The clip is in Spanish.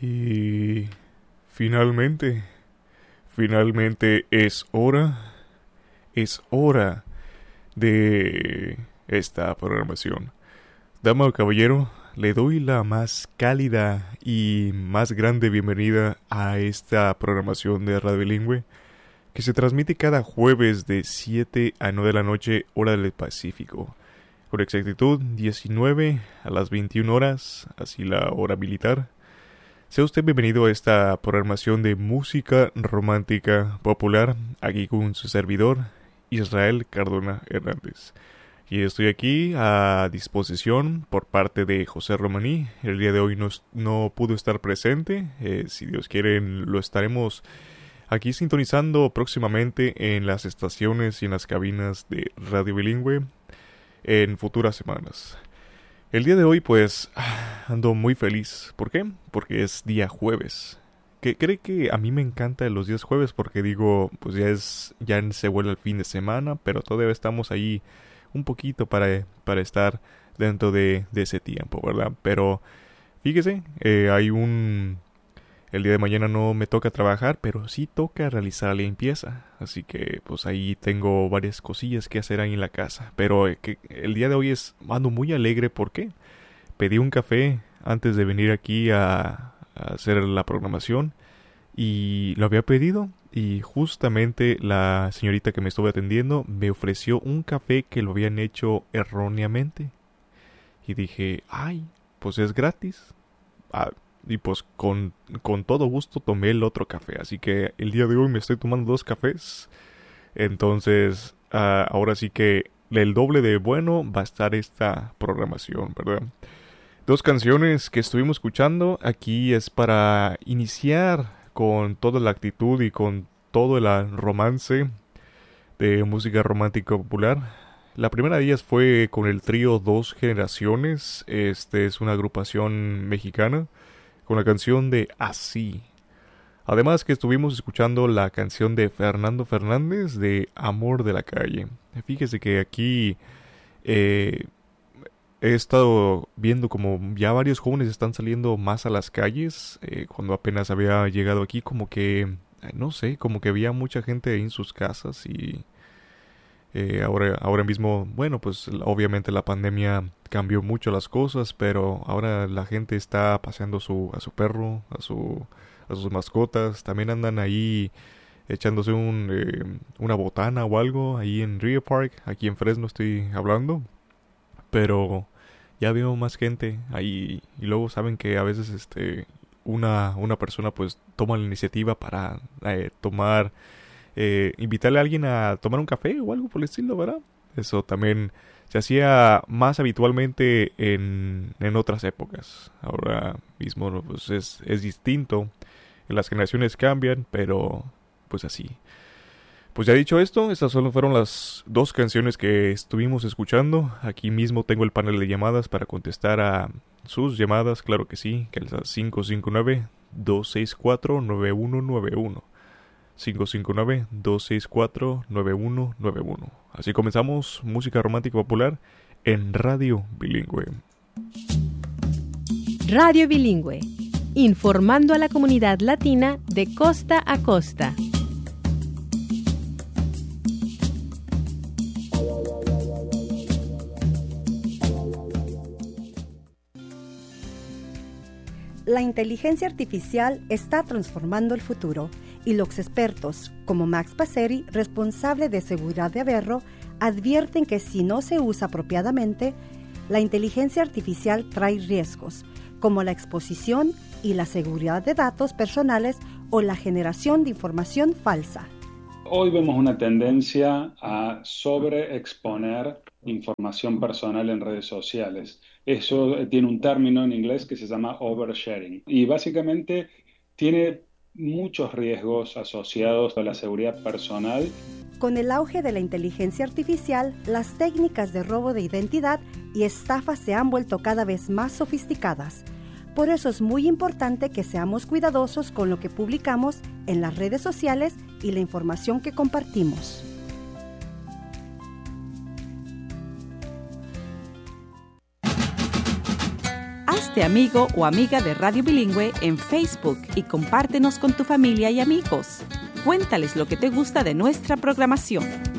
Y finalmente es hora de esta programación. Dama o caballero, le doy la más cálida y más grande bienvenida a esta programación de Radio Bilingüe, que se transmite cada jueves de 7 a 9 de la noche, hora del Pacífico. Con exactitud, 19 a las 21 horas, así la hora militar. Sea usted bienvenido a esta programación de música romántica popular, aquí con su servidor, Israel Cardona Hernández. Y estoy aquí a disposición por parte de José Romaní. El día de hoy no pudo estar presente. Si Dios quiere, lo estaremos aquí sintonizando próximamente en las estaciones y en las cabinas de Radio Bilingüe en futuras semanas. El día de hoy, pues, ando muy feliz. ¿Por qué? Porque es día jueves. Que cree que a mí me encantan los días jueves porque digo, pues ya se vuelve el fin de semana, pero todavía estamos ahí un poquito para estar dentro de ese tiempo, ¿verdad? Pero fíjese, el día de mañana no me toca trabajar, pero sí toca realizar la limpieza. Así que pues ahí tengo varias cosillas que hacer ahí en la casa. Pero el día de hoy ando muy alegre. ¿Por qué? Pedí un café antes de venir aquí a hacer la programación. Y lo había pedido. Y justamente la señorita que me estuvo atendiendo me ofreció un café que lo habían hecho erróneamente. Y dije, ay, pues es gratis. Y pues con todo gusto tomé el otro café. Así que el día de hoy me estoy tomando 2 cafés. Entonces, ahora sí que el doble de bueno va a estar esta programación, ¿verdad? 2 canciones que estuvimos escuchando. Aquí es para iniciar con toda la actitud y con todo el romance de música romántica popular. La primera de ellas fue con el trío Dos Generaciones. Este es una agrupación mexicana, con la canción de Así. Además que estuvimos escuchando la canción de Fernando Fernández de Amor de la Calle. Fíjese que aquí he estado viendo como ya varios jóvenes están saliendo más a las calles. Cuando apenas había llegado aquí, como que, no sé, como que había mucha gente ahí en sus casas y ahora mismo, bueno, pues obviamente la pandemia cambió mucho las cosas, pero ahora la gente está paseando a su perro, a sus mascotas. También andan ahí echándose una botana o algo ahí en Rio Park, aquí en Fresno estoy hablando. Pero ya veo más gente ahí y luego saben que a veces una persona pues toma la iniciativa para invitarle a alguien a tomar un café o algo por el estilo, ¿verdad? Eso también se hacía más habitualmente en otras épocas. Ahora mismo pues es distinto. Las generaciones cambian, pero pues así. Pues ya dicho esto, estas solo fueron las 2 canciones que estuvimos escuchando. Aquí mismo tengo el panel de llamadas para contestar a sus llamadas, claro que sí, que es el 559-264-9191. 559-264-9191. Así comenzamos música romántica popular en Radio Bilingüe. Radio Bilingüe, informando a la comunidad latina de costa a costa. La inteligencia artificial está transformando el futuro y los expertos, como Max Passeri, responsable de seguridad de Averro, advierten que si no se usa apropiadamente, la inteligencia artificial trae riesgos, como la exposición y la seguridad de datos personales o la generación de información falsa. Hoy vemos una tendencia a sobreexponer información personal en redes sociales. Eso tiene un término en inglés que se llama oversharing y básicamente tiene muchos riesgos asociados a la seguridad personal. Con el auge de la inteligencia artificial, las técnicas de robo de identidad y estafa se han vuelto cada vez más sofisticadas. Por eso es muy importante que seamos cuidadosos con lo que publicamos en las redes sociales y la información que compartimos. Hazte amigo o amiga de Radio Bilingüe en Facebook y compártenos con tu familia y amigos. Cuéntales lo que te gusta de nuestra programación.